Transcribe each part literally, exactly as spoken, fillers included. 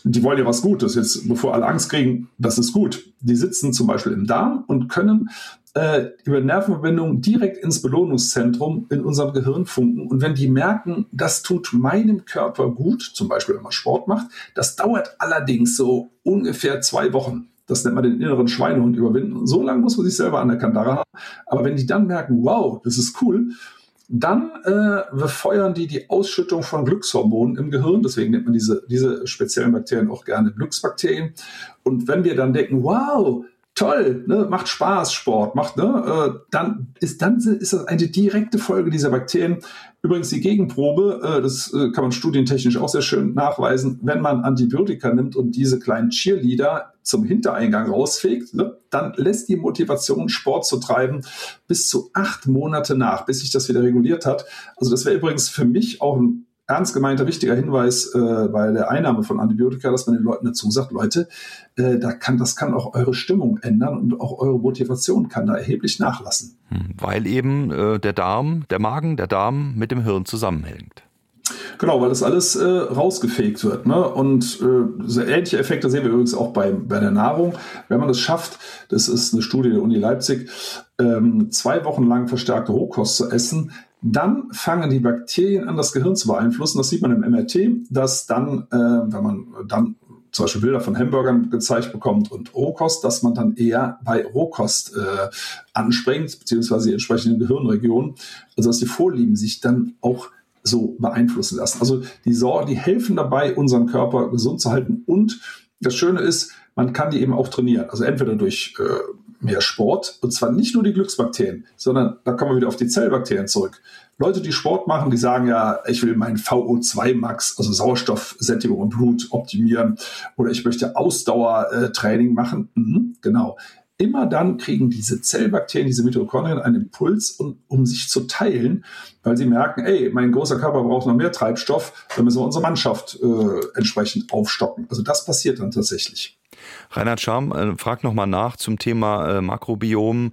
die wollen ja was Gutes. Jetzt, bevor alle Angst kriegen, das ist gut. Die sitzen zum Beispiel im Darm und können äh, über Nervenverbindungen direkt ins Belohnungszentrum in unserem Gehirn funken. Und wenn die merken, das tut meinem Körper gut, zum Beispiel wenn man Sport macht, das dauert allerdings so ungefähr zwei Wochen. Das nennt man den inneren Schweinehund überwinden. So lange muss man sich selber an der Kandare haben. Aber wenn die dann merken, wow, das ist cool, dann äh, befeuern die die Ausschüttung von Glückshormonen im Gehirn. Deswegen nennt man diese, diese speziellen Bakterien auch gerne Glücksbakterien. Und wenn wir dann denken, wow, toll, ne, macht Spaß, Sport, macht, ne, äh, dann ist dann ist das eine direkte Folge dieser Bakterien. Übrigens die Gegenprobe, äh, das äh, kann man studientechnisch auch sehr schön nachweisen, wenn man Antibiotika nimmt und diese kleinen Cheerleader zum Hintereingang rausfegt, ne, dann lässt die Motivation, Sport zu treiben, bis zu acht Monate nach, bis sich das wieder reguliert hat. Also das wäre übrigens für mich auch ein ernst gemeinter wichtiger Hinweis äh, bei der Einnahme von Antibiotika, dass man den Leuten dazu sagt, Leute, äh, da kann, das kann auch eure Stimmung ändern und auch eure Motivation kann da erheblich nachlassen. Weil eben äh, der Darm, der Magen, der Darm mit dem Hirn zusammenhängt. Genau, weil das alles äh, rausgefegt wird. Ne? Und äh, so ähnliche Effekte sehen wir übrigens auch bei, bei der Nahrung. Wenn man es schafft, das ist eine Studie der Uni Leipzig, ähm, zwei Wochen lang verstärkte Rohkost zu essen, dann fangen die Bakterien an, das Gehirn zu beeinflussen. Das sieht man im M R T, dass dann, äh, wenn man dann zum Beispiel Bilder von Hamburgern gezeigt bekommt und Rohkost, dass man dann eher bei Rohkost äh, anspringt, beziehungsweise die entsprechenden Gehirnregionen. Also dass die Vorlieben sich dann auch so beeinflussen lassen. Also die Sorgen, die helfen dabei, unseren Körper gesund zu halten. Und das Schöne ist, man kann die eben auch trainieren. Also entweder durch äh, mehr Sport, und zwar nicht nur die Glücksbakterien, sondern da kommen wir wieder auf die Zellbakterien zurück. Leute, die Sport machen, die sagen ja, ich will meinen V O zwei Max, also Sauerstoffsättigung im Blut optimieren, oder ich möchte Ausdauertraining machen. Mhm, genau. Immer dann kriegen diese Zellbakterien, diese Mitochondrien einen Impuls, um, um sich zu teilen, weil sie merken, ey, mein großer Körper braucht noch mehr Treibstoff, dann müssen wir unsere Mannschaft äh, entsprechend aufstocken. Also das passiert dann tatsächlich. Reinhard Scharm äh, fragt nochmal nach zum Thema äh, Makrobiom,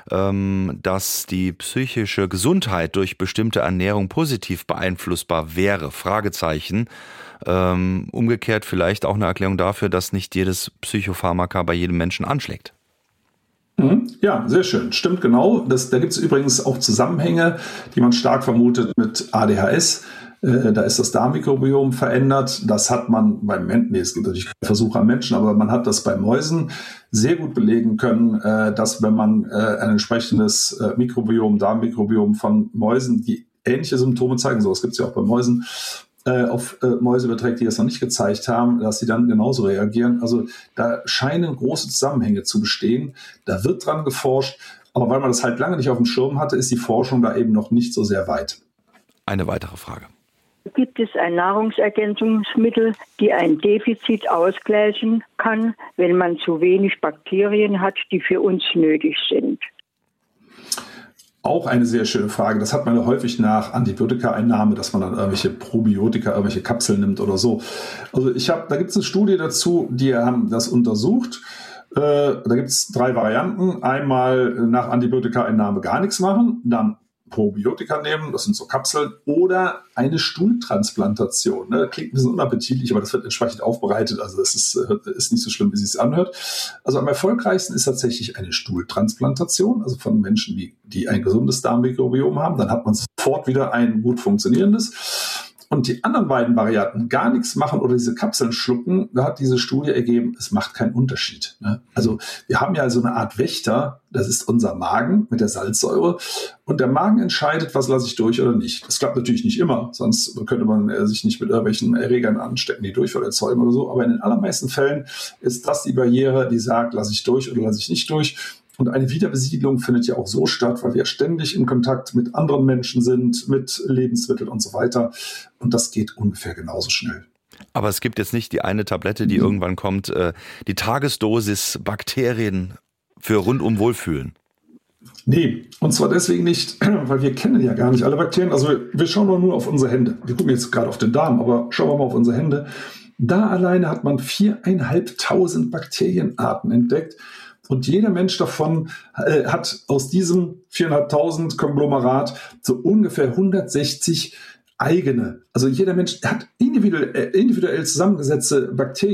ähm, dass die psychische Gesundheit durch bestimmte Ernährung positiv beeinflussbar wäre. Fragezeichen. Ähm, umgekehrt vielleicht auch eine Erklärung dafür, dass nicht jedes Psychopharmaka bei jedem Menschen anschlägt. Ja, sehr schön. Stimmt genau. Das, da gibt es übrigens auch Zusammenhänge, die man stark vermutet mit A D H S. Äh, da ist das Darmmikrobiom verändert. Das hat man beim Menschen, nee, es gibt natürlich keine Versuche am Menschen, aber man hat das bei Mäusen sehr gut belegen können, äh, dass wenn man äh, ein entsprechendes äh, Mikrobiom, Darmmikrobiom von Mäusen, die ähnliche Symptome zeigen, sowas gibt es ja auch bei Mäusen, auf äh, Mäuse überträgt, die das noch nicht gezeigt haben, dass sie dann genauso reagieren. Also da scheinen große Zusammenhänge zu bestehen. Da wird dran geforscht. Aber weil man das halt lange nicht auf dem Schirm hatte, ist die Forschung da eben noch nicht so sehr weit. Eine weitere Frage. Gibt es ein Nahrungsergänzungsmittel, die ein Defizit ausgleichen kann, wenn man zu wenig Bakterien hat, die für uns nötig sind? Auch eine sehr schöne Frage. Das hat man ja häufig nach Antibiotika-Einnahme, dass man dann irgendwelche Probiotika, irgendwelche Kapseln nimmt oder so. Also ich habe, da gibt es eine Studie dazu, die haben das untersucht. Äh, da gibt es drei Varianten. Einmal nach Antibiotika-Einnahme gar nichts machen, dann Probiotika nehmen, das sind so Kapseln, oder eine Stuhltransplantation. Ne? Klingt ein bisschen unappetitlich, aber das wird entsprechend aufbereitet, also das ist, ist nicht so schlimm, wie es sich anhört. Also am erfolgreichsten ist tatsächlich eine Stuhltransplantation, also von Menschen, die, die ein gesundes Darmmikrobiom haben, dann hat man sofort wieder ein gut funktionierendes. Und die anderen beiden Varianten, gar nichts machen oder diese Kapseln schlucken, da hat diese Studie ergeben, es macht keinen Unterschied. Ne? Also wir haben ja so eine Art Wächter, das ist unser Magen mit der Salzsäure. Und der Magen entscheidet, was lasse ich durch oder nicht. Das klappt natürlich nicht immer, sonst könnte man sich nicht mit irgendwelchen Erregern anstecken, die Durchfall erzeugen oder so. Aber in den allermeisten Fällen ist das die Barriere, die sagt, lasse ich durch oder lasse ich nicht durch. Und eine Wiederbesiedlung findet ja auch so statt, weil wir ständig in Kontakt mit anderen Menschen sind, mit Lebensmitteln und so weiter. Und das geht ungefähr genauso schnell. Aber es gibt jetzt nicht die eine Tablette, die mhm. irgendwann kommt, äh, die Tagesdosis Bakterien für rundum Wohlfühlen. Nee, und zwar deswegen nicht, weil wir kennen ja gar nicht alle Bakterien. Also wir schauen doch nur auf unsere Hände. Wir gucken jetzt gerade auf den Darm, aber schauen wir mal auf unsere Hände. Da alleine hat man viereinhalbtausend Bakterienarten entdeckt. Und jeder Mensch davon äh, hat aus diesem viereinhalbtausend Konglomerat so ungefähr hundertsechzig eigene. Also jeder Mensch hat individuell, äh, individuell zusammengesetzte Bakterien.